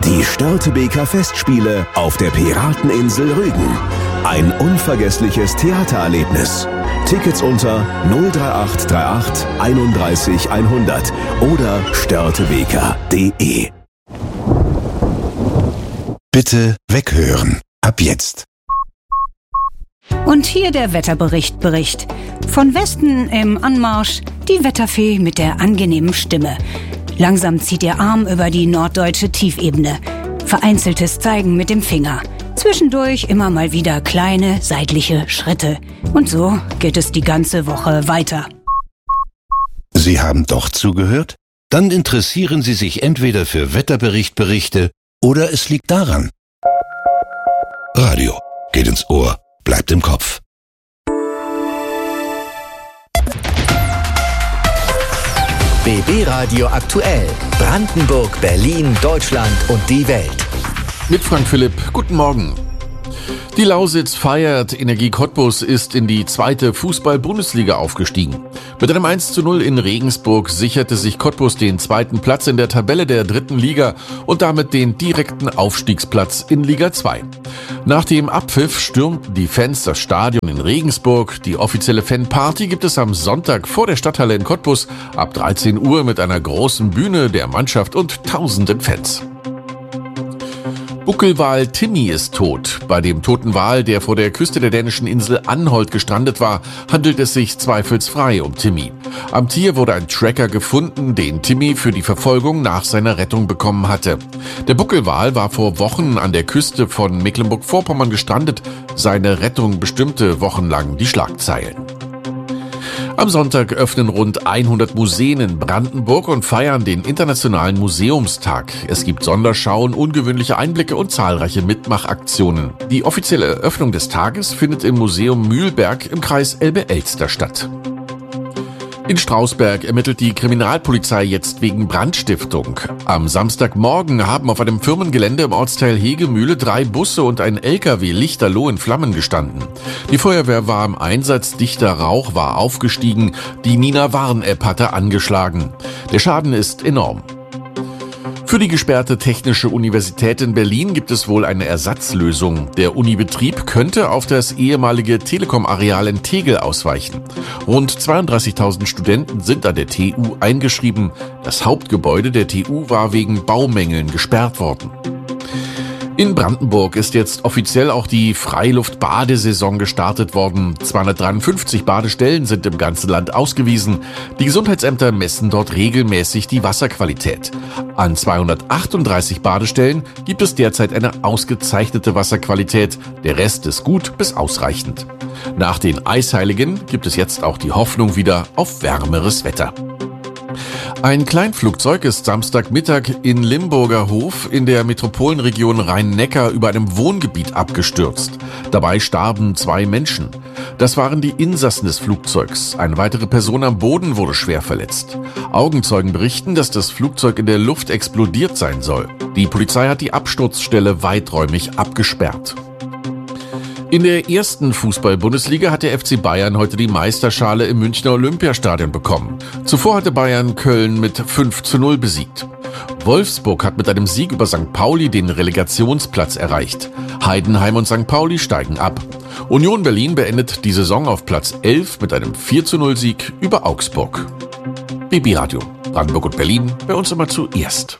Die Störtebeker Festspiele auf der Pirateninsel Rügen. Ein unvergessliches Theatererlebnis. Tickets unter 03838 31 100 oder störtebeker.de. Bitte weghören. Ab jetzt. Und hier der Wetterbericht. Von Westen im Anmarsch die Wetterfee mit der angenehmen Stimme. Langsam zieht ihr Arm über die norddeutsche Tiefebene. Vereinzeltes Zeigen mit dem Finger. Zwischendurch immer mal wieder kleine seitliche Schritte. Und so geht es die ganze Woche weiter. Sie haben doch zugehört? Dann interessieren Sie sich entweder für Wetterberichte oder es liegt daran. Radio geht ins Ohr, bleibt im Kopf. BB Radio aktuell. Brandenburg, Berlin, Deutschland und die Welt. Mit Frank Philipp, guten Morgen. Die Lausitz feiert. Energie Cottbus ist in die 2. Fußball-Bundesliga aufgestiegen. Mit einem 1:0 in Regensburg sicherte sich Cottbus den 2. Platz in der Tabelle der 3. Liga und damit den direkten Aufstiegsplatz in Liga 2. Nach dem Abpfiff stürmten die Fans das Stadion in Regensburg. Die offizielle Fanparty gibt es am Sonntag vor der Stadthalle in Cottbus ab 13 Uhr mit einer großen Bühne, der Mannschaft und tausenden Fans. Buckelwal Timmy ist tot. Bei dem toten Wal, der vor der Küste der dänischen Insel Anholt gestrandet war, handelt es sich zweifelsfrei um Timmy. Am Tier wurde ein Tracker gefunden, den Timmy für die Verfolgung nach seiner Rettung bekommen hatte. Der Buckelwal war vor Wochen an der Küste von Mecklenburg-Vorpommern gestrandet. Seine Rettung bestimmte wochenlang die Schlagzeilen. Am Sonntag öffnen rund 100 Museen in Brandenburg und feiern den Internationalen Museumstag. Es gibt Sonderschauen, ungewöhnliche Einblicke und zahlreiche Mitmachaktionen. Die offizielle Eröffnung des Tages findet im Museum Mühlberg im Kreis Elbe-Elster statt. In Strausberg ermittelt die Kriminalpolizei jetzt wegen Brandstiftung. Am Samstagmorgen haben auf einem Firmengelände im Ortsteil Hegemühle 3 Busse und ein LKW lichterloh in Flammen gestanden. Die Feuerwehr war im Einsatz, dichter Rauch war aufgestiegen, die Nina-Warn-App hatte angeschlagen. Der Schaden ist enorm. Für die gesperrte Technische Universität in Berlin gibt es wohl eine Ersatzlösung. Der Unibetrieb könnte auf das ehemalige Telekom-Areal in Tegel ausweichen. Rund 32.000 Studenten sind an der TU eingeschrieben. Das Hauptgebäude der TU war wegen Baumängeln gesperrt worden. In Brandenburg ist jetzt offiziell auch die Freiluft-Badesaison gestartet worden. 253 Badestellen sind im ganzen Land ausgewiesen. Die Gesundheitsämter messen dort regelmäßig die Wasserqualität. An 238 Badestellen gibt es derzeit eine ausgezeichnete Wasserqualität. Der Rest ist gut bis ausreichend. Nach den Eisheiligen gibt es jetzt auch die Hoffnung wieder auf wärmeres Wetter. Ein Kleinflugzeug ist Samstagmittag in Limburger Hof in der Metropolenregion Rhein-Neckar über einem Wohngebiet abgestürzt. Dabei starben 2 Menschen. Das waren die Insassen des Flugzeugs. Eine weitere Person am Boden wurde schwer verletzt. Augenzeugen berichten, dass das Flugzeug in der Luft explodiert sein soll. Die Polizei hat die Absturzstelle weiträumig abgesperrt. In der 1. Fußball-Bundesliga hat der FC Bayern heute die Meisterschale im Münchner Olympiastadion bekommen. Zuvor hatte Bayern Köln mit 5:0 besiegt. Wolfsburg hat mit einem Sieg über St. Pauli den Relegationsplatz erreicht. Heidenheim und St. Pauli steigen ab. Union Berlin beendet die Saison auf Platz 11 mit einem 4:0-Sieg über Augsburg. BB Radio, Brandenburg und Berlin, bei uns immer zuerst.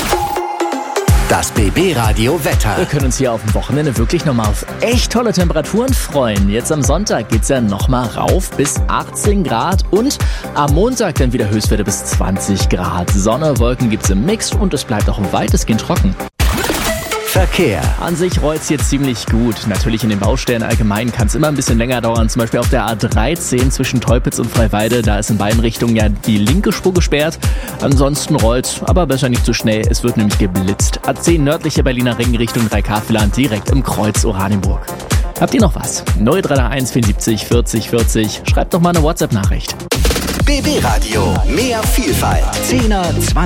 Das BB Radio Wetter. Wir können uns hier auf dem Wochenende wirklich nochmal auf echt tolle Temperaturen freuen. Jetzt am Sonntag geht's ja nochmal rauf bis 18 Grad und am Montag dann wieder Höchstwerte bis 20 Grad. Sonne, Wolken gibt's im Mix und es bleibt auch weitestgehend trocken. Verkehr. An sich rollt's jetzt ziemlich gut. Natürlich in den Baustellen allgemein kann es immer ein bisschen länger dauern. Zum Beispiel auf der A13 zwischen Teupitz und Freiwalde. Da ist in beiden Richtungen ja die linke Spur gesperrt. Ansonsten rollt's, aber besser nicht zu schnell. Es wird nämlich geblitzt. A10 nördliche Berliner Ring Richtung 3K-Land direkt im Kreuz Oranienburg. Habt ihr noch was? 0331 74 40 40. Schreibt doch mal eine WhatsApp-Nachricht. BB Radio. Mehr Vielfalt. 10er, 20